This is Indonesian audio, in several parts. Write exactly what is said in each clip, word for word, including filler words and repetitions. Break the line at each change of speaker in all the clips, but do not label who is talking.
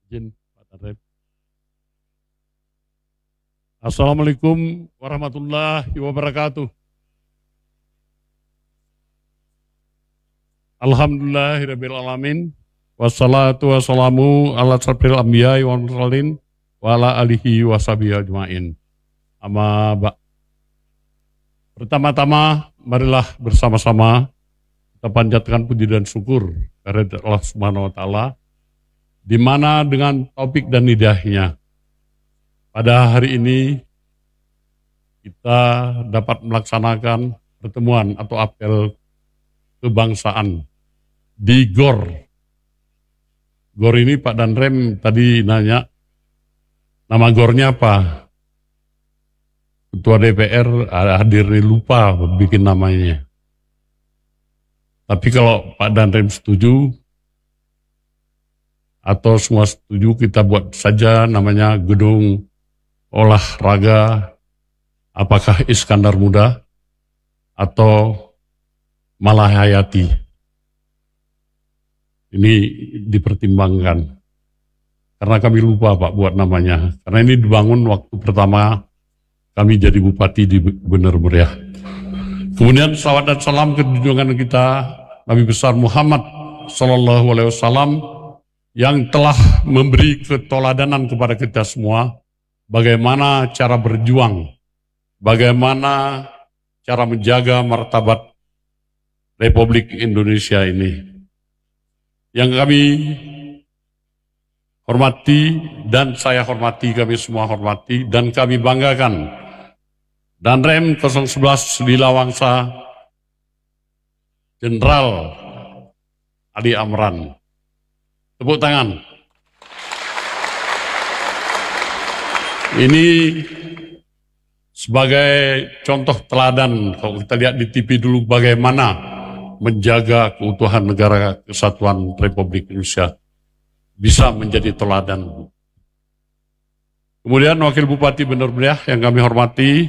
Izin, Pak Tarif. Assalamualaikum warahmatullahi wabarakatuh. Alhamdulillahirabbil alamin. Wassalatu wassalamu ala asyrofil anbiya'i wal mursalin wa ala alihi washabihi ajmain. Amma ba'. Pertama-tama marilah bersama-sama kita panjatkan puji dan syukur kepada Allah Subhanahu wa taala, di mana dengan taufik dan hidayahnya pada hari ini kita dapat melaksanakan pertemuan atau apel kebangsaan di G O R. G O R ini Pak Danrem tadi nanya, nama G O R-nya apa? Ketua D P R hadir nih, lupa bikin namanya. Tapi kalau Pak Danrem setuju, atau semua setuju, kita buat saja namanya Gedung Olahraga apakah Iskandar Muda atau Malahayati. Ini dipertimbangkan. Karena kami lupa Pak buat namanya. Karena ini dibangun waktu pertama kami jadi bupati di Bener Meriah. Kemudian salawat dan salam ke junjungan kita Nabi besar Muhammad Sallallahu Alaihi Wasallam yang telah memberi keteladanan kepada kita semua bagaimana cara berjuang, bagaimana cara menjaga martabat Republik Indonesia ini. Yang kami hormati dan saya hormati, kami semua hormati dan kami banggakan. Danrem nol sebelas Lila Wangsa Jenderal Adi Amran. Tepuk tangan. Ini sebagai contoh teladan, kalau kita lihat di T V dulu bagaimana menjaga keutuhan negara kesatuan Republik Indonesia, bisa menjadi teladan. Kemudian Wakil Bupati Bener Meriah yang kami hormati,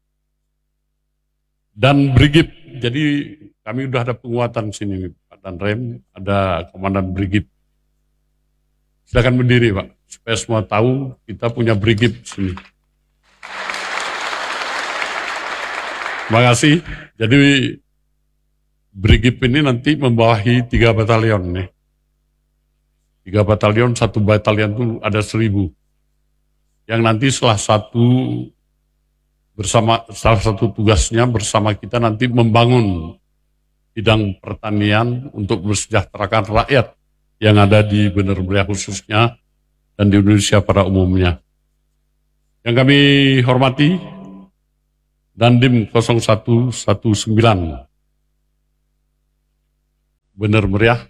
dan Brigip. Jadi kami sudah ada penguatan sini Pak Danrem, ada Komandan Brigip. Silakan berdiri Pak, supaya semua tahu kita punya Brigip sini. Terima kasih. Jadi Brigip ini nanti membawahi tiga batalion nih. Tiga batalion, satu batalion itu ada seribu. Yang nanti salah satu bersama salah satu tugasnya bersama kita nanti membangun bidang pertanian untuk mensejahterakan rakyat yang ada di Bener Meriah khususnya dan di Indonesia pada umumnya. Yang kami hormati Dandim nol satu satu sembilan Bener Meriah.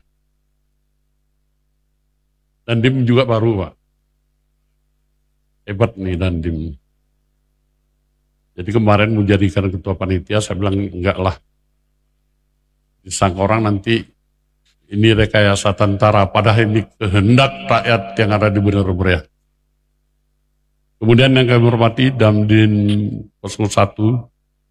Dandim juga baru Pak. Hebat nih Dandim. Jadi kemarin menjadikan ketua panitia, saya bilang enggak lah. Disangka orang nanti ini rekayasa tentara, padahal ini kehendak rakyat yang ada di Bener Meriah. Kemudian yang kami hormati Damdin nol satu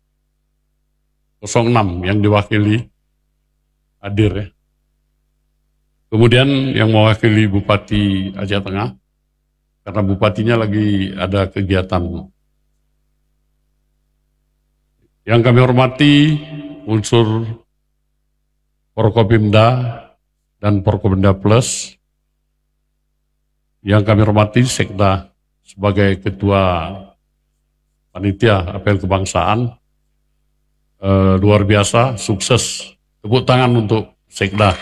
nol enam yang diwakili hadir ya. Kemudian yang mewakili Bupati Aceh Tengah, karena bupatinya lagi ada kegiatan. Yang kami hormati unsur Forkopimda dan Forkopimda Plus. Yang kami hormati Sekda sebagai ketua panitia apel kebangsaan. E, luar biasa, sukses. Tepuk tangan untuk Sekda.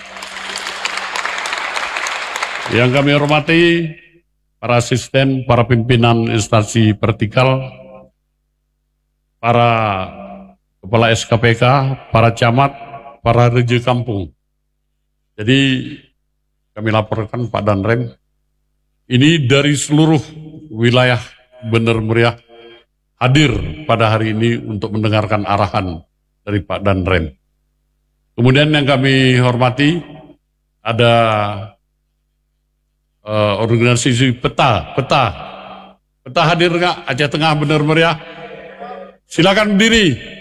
Yang kami hormati para asisten, para pimpinan instansi vertikal, para kepala S K P K, para camat, para reje kampung. Jadi kami laporkan Pak Danrem, ini dari seluruh wilayah Bener Meriah hadir pada hari ini untuk mendengarkan arahan dari Pak Danrem. Kemudian yang kami hormati ada uh, organisasi peta, peta, peta hadir nggak? Aceh Tengah Bener Meriah, silakan berdiri.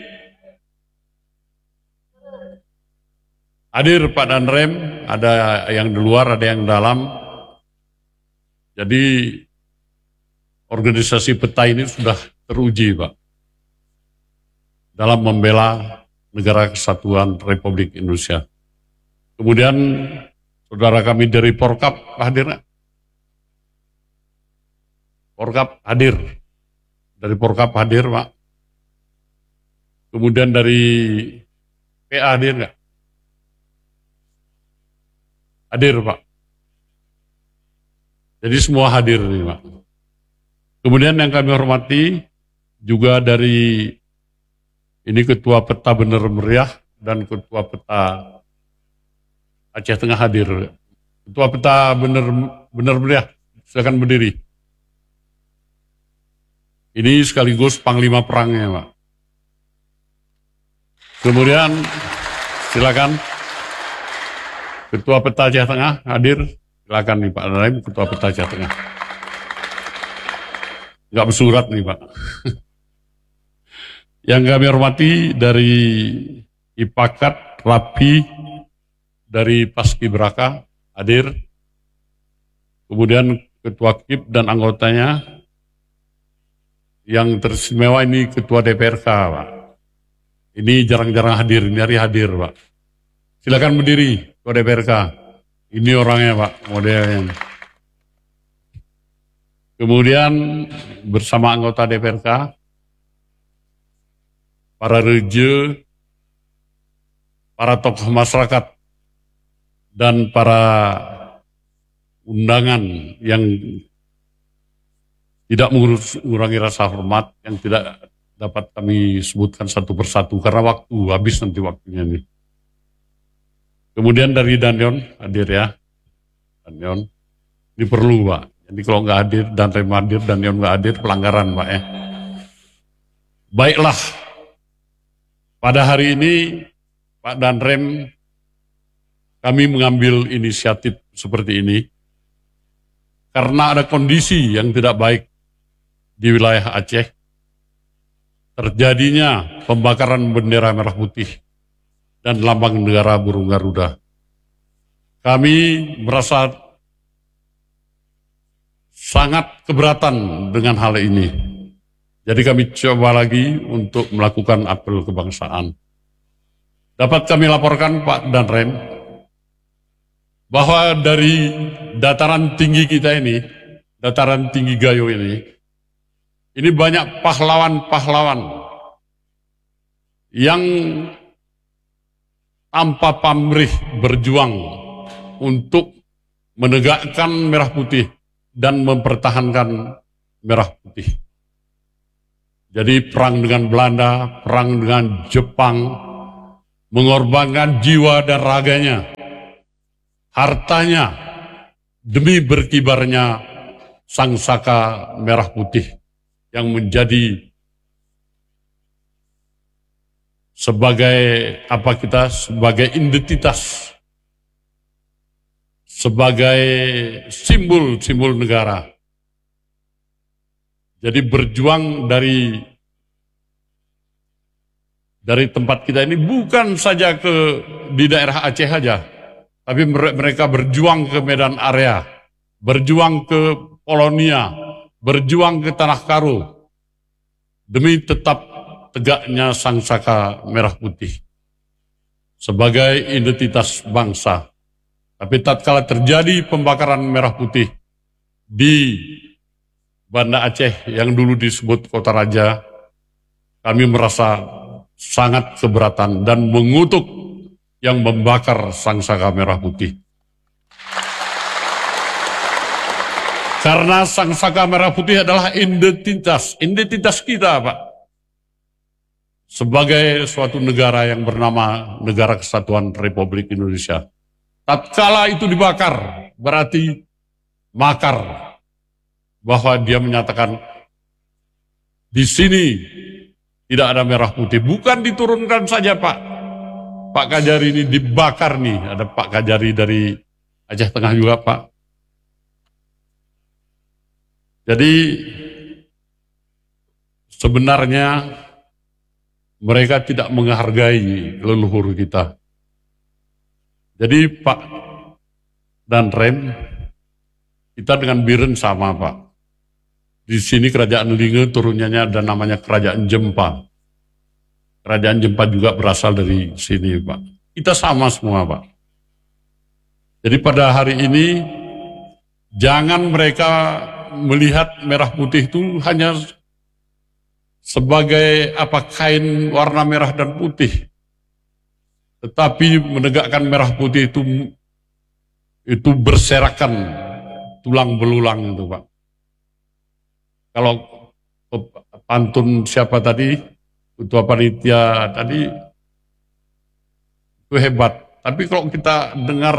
Hadir Pak Danrem, ada yang di luar, ada yang dalam. Jadi organisasi P E T A ini sudah teruji, Pak, dalam membela negara kesatuan Republik Indonesia. Kemudian saudara kami dari Porkap hadir nggak? Porkap hadir. Dari Porkap hadir, Pak. Kemudian dari P A hadir nggak? Hadir, Pak. Jadi semua hadir nih, Pak. Kemudian yang kami hormati juga dari ini Ketua P E T A Bener Meriah dan Ketua P E T A Aceh Tengah hadir. Ketua P E T A Bener, Bener Meriah, silakan berdiri. Ini sekaligus Panglima Perangnya, Pak. Kemudian silakan Ketua P E T A Aceh Tengah hadir. Silakan nih Pak Naim, Ketua P E T A Aceh Tengah. Enggak bersurat nih Pak. Yang kami hormati dari Ipakat, Rapi, dari Paskibraka hadir. Kemudian Ketua K I P dan anggotanya. Yang teristimewa ini Ketua D P R K, Pak. Ini jarang-jarang hadir, ini hari hadir, Pak. Silakan berdiri, Ketua D P R K. Ini orangnya, Pak, modelnya. Kemudian bersama anggota D P R K, para reje, para tokoh masyarakat, dan para undangan yang tidak mengurangi rasa hormat yang tidak dapat kami sebutkan satu persatu karena waktu habis nanti waktunya nih. Kemudian dari Danyon hadir ya, Danyon ini perlu Pak. Jadi kalau nggak hadir dan Rem hadir Danyon nggak hadir pelanggaran Pak ya. Baiklah, pada hari ini Pak dan Rem kami mengambil inisiatif seperti ini karena ada kondisi yang tidak baik di wilayah Aceh, terjadinya pembakaran bendera merah putih dan lambang negara burung Garuda. Kami merasa sangat keberatan dengan hal ini. Jadi kami coba lagi untuk melakukan apel kebangsaan. Dapat kami laporkan Pak dan Rem, bahwa dari dataran tinggi kita ini, dataran tinggi Gayo ini, ini banyak pahlawan-pahlawan yang tanpa pamrih berjuang untuk menegakkan merah putih dan mempertahankan merah putih. Jadi perang dengan Belanda, perang dengan Jepang, mengorbankan jiwa dan raganya, hartanya, demi berkibarnya sangsaka merah putih yang menjadi sebagai apa kita, sebagai identitas, sebagai simbol-simbol negara. Jadi berjuang dari dari tempat kita ini bukan saja ke di daerah Aceh saja, tapi mereka berjuang ke Medan Area, berjuang ke Polonia, berjuang ke Tanah Karo, demi tetap tegaknya sangsaka merah putih sebagai identitas bangsa. Tapi tatkala terjadi pembakaran merah putih di Banda Aceh yang dulu disebut Kota Raja, kami merasa sangat keberatan dan mengutuk yang membakar sangsaka merah putih. Karena sangsaka merah putih adalah identitas, identitas kita, Pak. Sebagai suatu negara yang bernama Negara Kesatuan Republik Indonesia. Tatkala itu dibakar, berarti makar. Bahwa dia menyatakan di sini tidak ada merah putih. Bukan diturunkan saja, Pak. Pak Kajari ini dibakar nih. Ada Pak Kajari dari Aceh Tengah juga, Pak. Jadi sebenarnya mereka tidak menghargai leluhur kita. Jadi Pak dan Rem, Kita dengan Biren sama, Pak. Di sini kerajaan Linge turunnya ada namanya kerajaan Jempa. Kerajaan Jempa juga berasal dari sini, Pak. Kita sama semua, Pak. Jadi pada hari ini, jangan mereka melihat merah putih itu hanya sebagai apa kain warna merah dan putih. Tetapi menegakkan merah putih itu itu berserakan tulang belulang itu, Pak. Kalau pantun siapa tadi, ketua panitia tadi, itu hebat. Tapi kalau kita dengar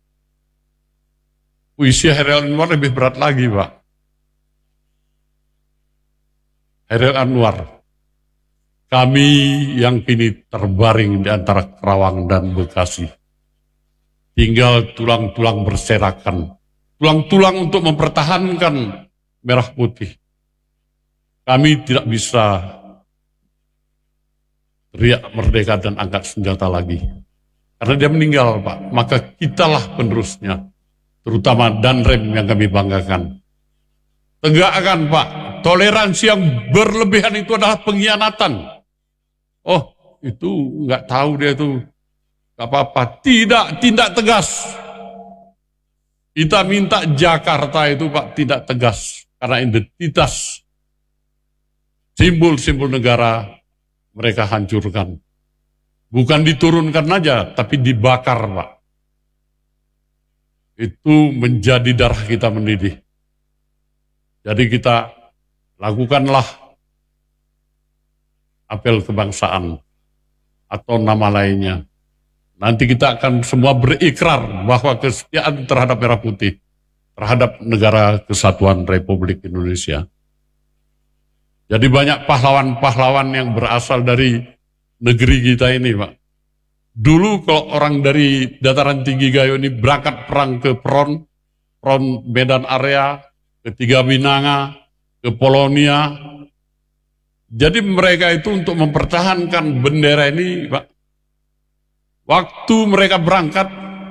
puisi Hairil Anwar lebih berat lagi, Pak. Hairil Anwar, kami yang kini terbaring di antara Kerawang dan Bekasi, tinggal tulang-tulang berserakan, tulang-tulang untuk mempertahankan merah putih. Kami tidak bisa teriak merdeka dan angkat senjata lagi. Karena dia meninggal, Pak. Maka kitalah penerusnya, terutama Danrem yang kami banggakan. Tegakkan, Pak. Toleransi yang berlebihan itu adalah pengkhianatan. Oh, itu nggak tahu dia itu. Gak apa-apa. Tidak, tindak tegas. Kita minta Jakarta itu, Pak, tidak tegas. Karena identitas simbol-simbol negara mereka hancurkan. Bukan diturunkan aja, tapi dibakar, Pak. Itu menjadi darah kita mendidih. Jadi kita lakukanlah apel kebangsaan atau nama lainnya. Nanti kita akan semua berikrar bahwa kesetiaan terhadap merah putih, terhadap negara kesatuan Republik Indonesia. Jadi banyak pahlawan-pahlawan yang berasal dari negeri kita ini, Pak. Dulu kalau orang dari dataran tinggi Gayo ini berangkat perang ke Pron, Pron Medan Area, ke Tiga Binanga, ke Polonia. Jadi mereka itu untuk mempertahankan bendera ini, Pak. Waktu mereka berangkat,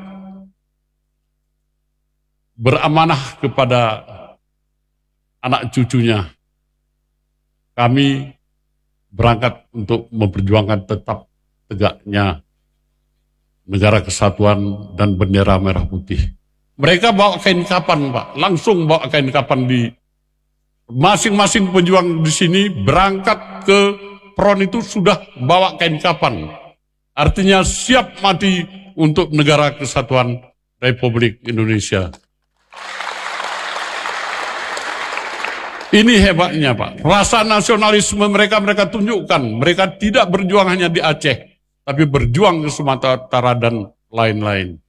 beramanah kepada anak cucunya. Kami berangkat untuk memperjuangkan tetap tegaknya negara kesatuan dan bendera merah putih. Mereka bawa kain kapan, Pak. Langsung bawa kain kapan di masing-masing pejuang di sini berangkat ke Pron itu sudah bawa kain kapan. Artinya siap mati untuk negara kesatuan Republik Indonesia. Ini hebatnya, Pak. Rasa nasionalisme mereka mereka tunjukkan. Mereka tidak berjuang hanya di Aceh, tapi berjuang ke Sumatera Utara dan lain-lain.